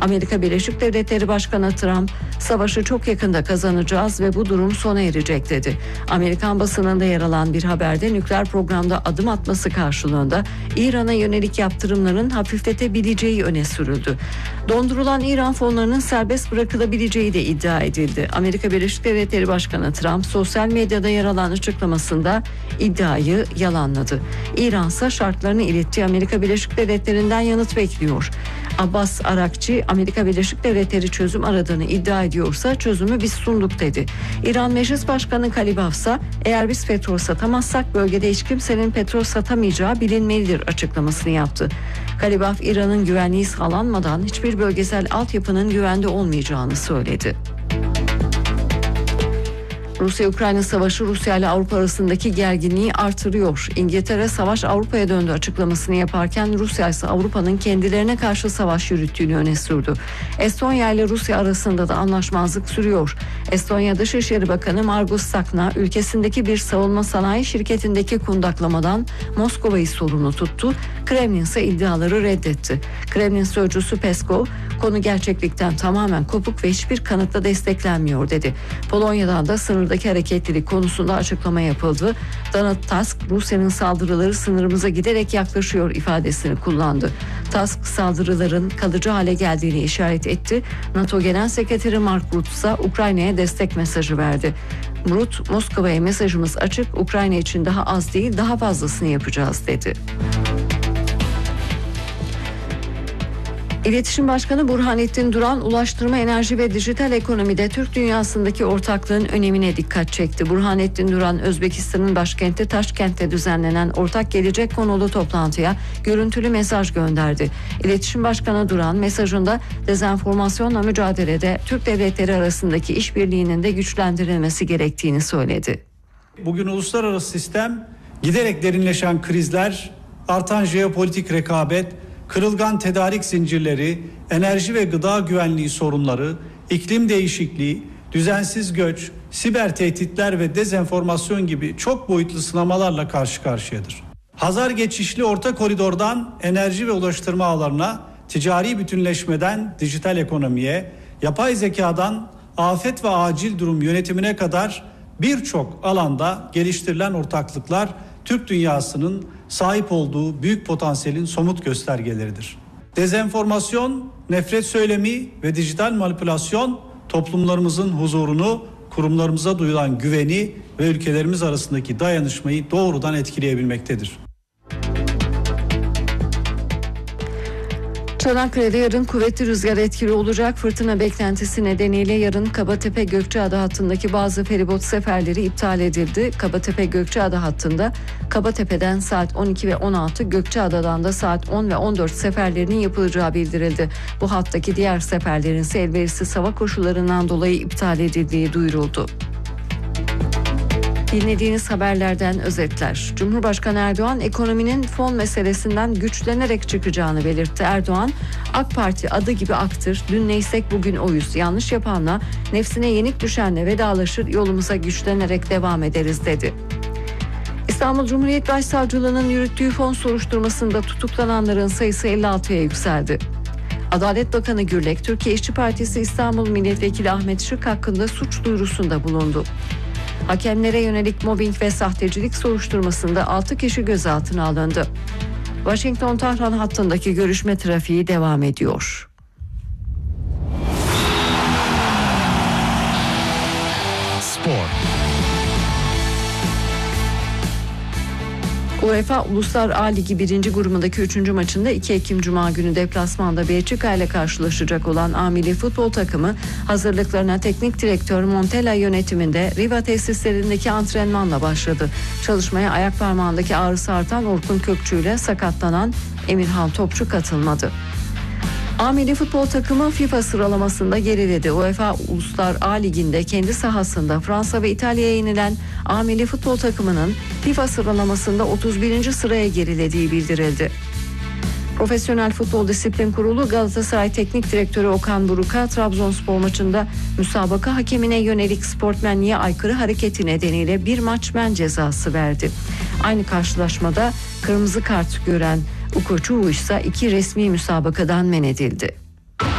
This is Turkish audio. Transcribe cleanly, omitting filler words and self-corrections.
Amerika Birleşik Devletleri Başkanı Trump, "Savaşı çok yakında kazanacağız ve bu durum sona erecek" dedi. Amerikan basınında yer alan bir haberde nükleer programda adım atması karşılığında İran'a yönelik yaptırımların hafifletebileceği öne sürüldü. Dondurulan İran fonlarının serbest bırakılabileceği de iddia edildi. Amerika Birleşik Devletleri Başkanı Trump sosyal medyada yer alan açıklamasında iddiayı yalanladı. İran ise şartlarını iletti. Amerika Birleşik Devletleri'nden yanıt bekliyor. Abbas Arakçı, Amerika Birleşik Devletleri çözüm aradığını iddia ediyorsa çözümü biz sunduk dedi. İran Meclis Başkanı Kalibaf ise "Eğer biz petrol satamazsak bölgede hiç kimsenin petrol satamayacağı bilinmelidir" açıklamasını yaptı. Kalibaf, İran'ın güvenliği sağlanmadan hiçbir bölgesel altyapının güvende olmayacağını söyledi. Rusya-Ukrayna savaşı Rusya ile Avrupa arasındaki gerginliği artırıyor. İngiltere "Savaş Avrupa'ya döndü" açıklamasını yaparken Rusya ise Avrupa'nın kendilerine karşı savaş yürüttüğünü öne sürdü. Estonya ile Rusya arasında da anlaşmazlık sürüyor. Estonya Dışişleri Bakanı Margus Sakna ülkesindeki bir savunma sanayi şirketindeki kundaklamadan Moskova'yı sorumlu tuttu. Kremlin ise iddiaları reddetti. Kremlin sözcüsü Peskov, "Konu gerçeklikten tamamen kopuk ve hiçbir kanıtla desteklenmiyor" dedi. Polonya'dan da sınırdaki hareketlilik konusunda açıklama yapıldı. Donald Tusk, "Rusya'nın saldırıları sınırımıza giderek yaklaşıyor" ifadesini kullandı. Tusk, saldırıların kalıcı hale geldiğini işaret etti. NATO Genel Sekreteri Mark Rutte ise Ukrayna'ya destek mesajı verdi. Rutte, "Moskova'ya mesajımız açık, Ukrayna için daha az değil daha fazlasını yapacağız" dedi. İletişim Başkanı Burhanettin Duran, ulaştırma, enerji ve dijital ekonomide Türk dünyasındaki ortaklığın önemine dikkat çekti. Burhanettin Duran, Özbekistan'ın başkenti Taşkent'te düzenlenen ortak gelecek konulu toplantıya görüntülü mesaj gönderdi. İletişim Başkanı Duran mesajında dezenformasyonla mücadelede Türk devletleri arasındaki işbirliğinin de güçlendirilmesi gerektiğini söyledi. Bugün uluslararası sistem giderek derinleşen krizler, artan jeopolitik rekabet, kırılgan tedarik zincirleri, enerji ve gıda güvenliği sorunları, iklim değişikliği, düzensiz göç, siber tehditler ve dezenformasyon gibi çok boyutlu sınamalarla karşı karşıyadır. Hazar geçişli orta koridordan enerji ve ulaştırma ağlarına, ticari bütünleşmeden dijital ekonomiye, yapay zekadan afet ve acil durum yönetimine kadar birçok alanda geliştirilen ortaklıklar Türk dünyasının sahip olduğu büyük potansiyelin somut göstergeleridir. Dezenformasyon, nefret söylemi ve dijital manipülasyon toplumlarımızın huzurunu, kurumlarımıza duyulan güveni ve ülkelerimiz arasındaki dayanışmayı doğrudan etkileyebilmektedir. Çanakkale'de yarın kuvvetli rüzgar etkili olacak. Fırtına beklentisi nedeniyle yarın Kabatepe-Gökçeada hattındaki bazı feribot seferleri iptal edildi. Kabatepe-Gökçeada hattında Kabatepe'den saat 12 ve 16, Gökçeada'dan da saat 10 ve 14 seferlerinin yapılacağı bildirildi. Bu hattaki diğer seferlerin ise elverişsiz hava koşullarından dolayı iptal edildiği duyuruldu. Dinlediğiniz haberlerden özetler. Cumhurbaşkanı Erdoğan ekonominin fon meselesinden güçlenerek çıkacağını belirtti. Erdoğan, "AK Parti adı gibi aktır, dün neysek bugün oyuz. Yanlış yapanla, nefsine yenik düşenle vedalaşır, yolumuza güçlenerek devam ederiz" dedi. İstanbul Cumhuriyet Başsavcılığı'nın yürüttüğü fon soruşturmasında tutuklananların sayısı 56'ya yükseldi. Adalet Bakanı Gürlek, Türkiye İşçi Partisi İstanbul Milletvekili Ahmet Şık hakkında suç duyurusunda bulundu. Hakemlere yönelik mobbing ve sahtecilik soruşturmasında 6 kişi gözaltına alındı. Washington-Tahran hattındaki görüşme trafiği devam ediyor. Spor. UEFA Uluslar A Ligi 1. grubundaki 3. maçında 2 Ekim Cuma günü deplasmanda Belçika ile karşılaşacak olan A Milli Futbol takımı hazırlıklarına teknik direktör Montella yönetiminde Riva tesislerindeki antrenmanla başladı. Çalışmaya ayak parmağındaki ağrısı artan Orkun Kökçü ile sakatlanan Emirhan Topçu katılmadı. A Milli Futbol takımı FIFA sıralamasında geriledi. UEFA Uluslar A Ligi'nde kendi sahasında Fransa ve İtalya'ya yenilen A Milli Futbol takımının FIFA sıralamasında 31. sıraya gerilediği bildirildi. Profesyonel Futbol Disiplin Kurulu Galatasaray Teknik Direktörü Okan Buruk'a Trabzonspor maçında müsabaka hakemine yönelik sportmenliğe aykırı hareketi nedeniyle bir maç men cezası verdi. Aynı karşılaşmada kırmızı kart gören Ukoçuvu ise 2 resmi müsabakadan men edildi.